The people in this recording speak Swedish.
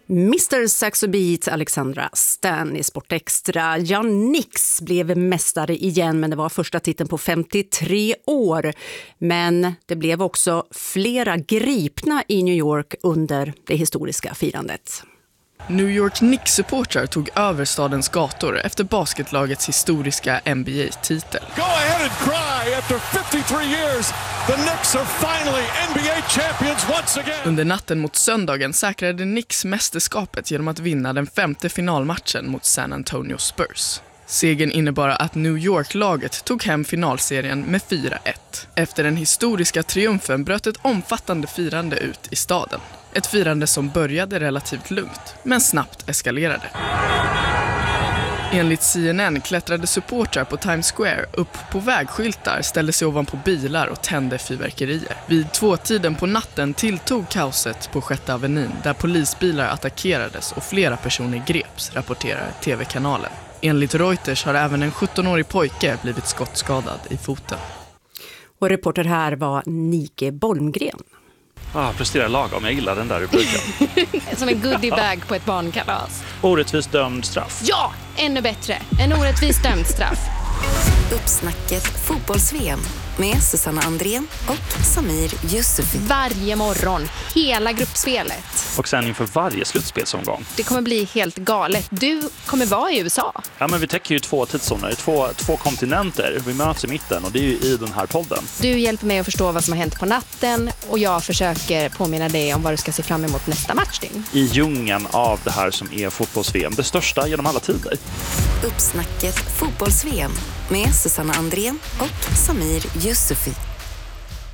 Mr. Saxo Beat, Alexandra Stan i Sport Extra. Ja, Knicks blev mästare igen, men det var första titeln på 53 år. Men det blev också flera gripna i New York under det historiska firandet. New York Knicks-supportrar tog över stadens gator efter basketlagets historiska NBA-titel. Go ahead and cry after 53 years. The Knicks are finally NBA champions once again. Under natten mot söndagen säkrade Knicks mästerskapet genom att vinna den 5:e finalmatchen mot San Antonio Spurs. Segern innebar att New York-laget tog hem finalserien med 4-1. Efter den historiska triumfen bröt ett omfattande firande ut i staden. Ett firande som började relativt lugnt, men snabbt eskalerade. Enligt CNN klättrade supportrar på Times Square upp på vägskyltar, ställde sig ovanpå bilar och tände fyrverkerier. Vid 2-tiden på natten tilltog kaoset på 6:e avenyn där polisbilar attackerades och flera personer greps, rapporterar TV-kanalen. Enligt Reuters har även en 17-årig pojke blivit skottskadad i foten. Och reporter här var Nike Bolmgren. Presterar lagom. Jag gillar den där rubriken. Som en goodiebag på ett barnkalas. Orättvist dömd straff. Ja, ännu bättre. En orättvist dömd straff. Uppsnacket fotbolls-VM med Susanna Andrén och Samir Yusufi. Varje morgon, hela gruppspelet. Och sen inför varje slutspelsomgång. Det kommer bli helt galet. Du kommer vara i USA. Ja, men vi täcker ju 2 tidszoner, två kontinenter. Vi möts i mitten och det är ju i den här podden. Du hjälper mig att förstå vad som har hänt på natten och jag försöker påminna dig om vad du ska se fram emot nästa matchning. I djungeln av det här som är fotbolls-VM, det största genom alla tider. Uppsnacket fotbolls-VM med Susanna Andrén och Samir Yusufi.